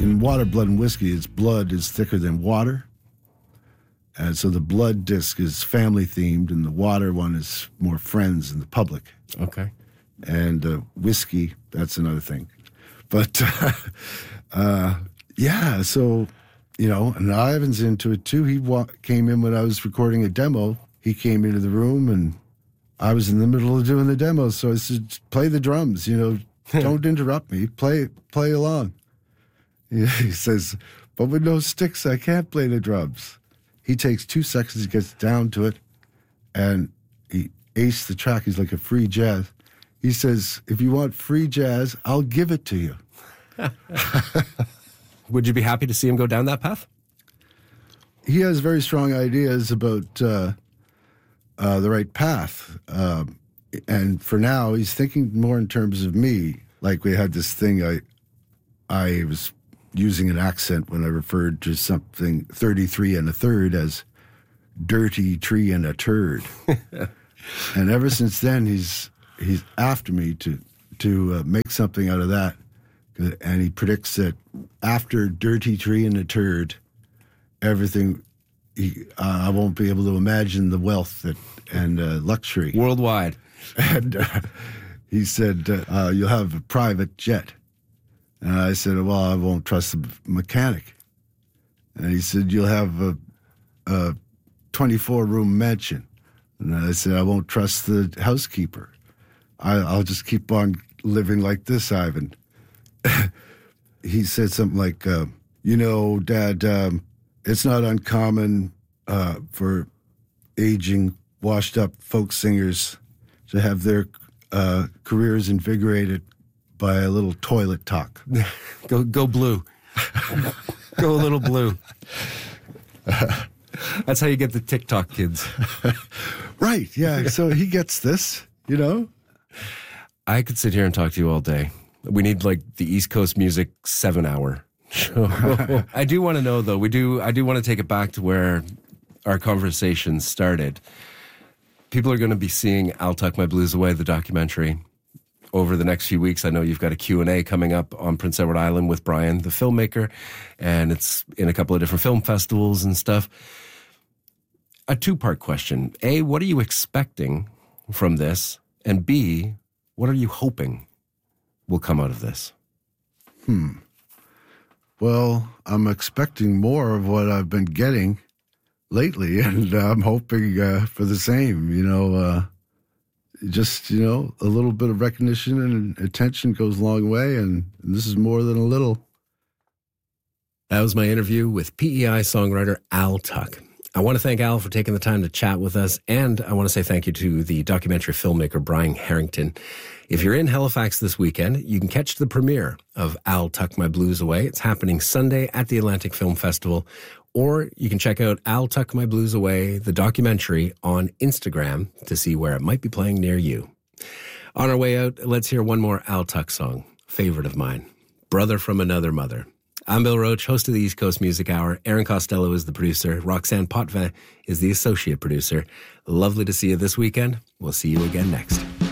in Water, Blood, and Whiskey, its blood is thicker than water. And so the blood disc is family themed, and the water one is more friends and the public. Okay. And whiskey, that's another thing. But yeah, so, you know, and Ivan's into it too. He came in when I was recording a demo. He came into the room and I was in the middle of doing the demo. So I said, play the drums, you know, don't interrupt me. Play along. He says, but with no sticks, I can't play the drums. He takes 2 seconds, he gets down to it, and he aced the track. He's like a free jazz. He says, if you want free jazz, I'll give it to you. Would you be happy to see him go down that path? He has very strong ideas about the right path. And for now, he's thinking more in terms of me. Like we had this thing, I was using an accent when I referred to something 33 and a third as dirty tree and a turd. And ever since then, he's after me to make something out of that. And he predicts that after dirty tree and a turd, everything, I won't be able to imagine the wealth and luxury. Worldwide. And he said, you'll have a private jet. And I said, well, I won't trust the mechanic. And he said, you'll have a 24-room mansion. And I said, I won't trust the housekeeper. I'll just keep on living like this, Ivan. He said something like, you know, Dad, it's not uncommon for aging, washed-up folk singers to have their careers invigorated by a little toilet talk. Go blue. Go a little blue. That's how you get the TikTok kids. Right, yeah. So he gets this, you know? I could sit here and talk to you all day. We need like the East Coast Music 7-hour show. I do want to know, though, I do want to take it back to where our conversation started. People are going to be seeing I'll Tuck My Blues Away, the documentary, over the next few weeks. I know you've got a Q&A coming up on Prince Edward Island with Brian, the filmmaker, and it's in a couple of different film festivals and stuff. A 2-part question. A, what are you expecting from this? And B, what are you hoping will come out of this? Well, I'm expecting more of what I've been getting lately, and I'm hoping for the same, you know, just, you know, a little bit of recognition and attention goes a long way, and this is more than a little. That was my interview with PEI songwriter Al Tuck. I want to thank Al for taking the time to chat with us, and I want to say thank you to the documentary filmmaker Brian Harrington. If you're in Halifax this weekend, you can catch the premiere of I'll Tuck My Blues Away. It's happening Sunday at the Atlantic Film Festival, or you can check out I'll Tuck My Blues Away, the documentary, on Instagram to see where it might be playing near you. On our way out, let's hear one more Al Tuck song, favorite of mine, Brother from Another Mother. I'm Bill Roach, host of the East Coast Music Hour. Aaron Costello is the producer. Roxanne Potvin is the associate producer. Lovely to see you this weekend. We'll see you again next.